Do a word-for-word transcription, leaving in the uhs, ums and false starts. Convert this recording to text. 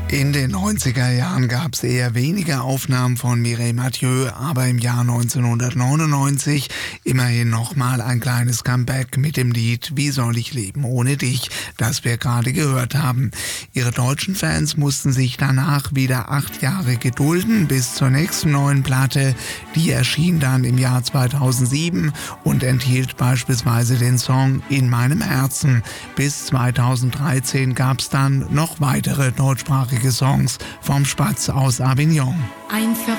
In den neunziger Jahren gab es eher wenige Aufnahmen von Mireille Mathieu, aber im Jahr neunzehnhundertneunundneunzig immerhin nochmal ein kleines Comeback mit dem Lied Wie soll ich leben ohne dich, das wir gerade gehört haben. Ihre deutschen Fans mussten sich danach wieder acht Jahre gedulden bis zur nächsten neuen Platte. Die erschien dann im Jahr zweitausendsieben und enthielt beispielsweise den Song In meinem Herzen. Bis zweitausenddreizehn gab es dann noch weitere deutschsprachige Songs vom Spatz aus Avignon. Ein für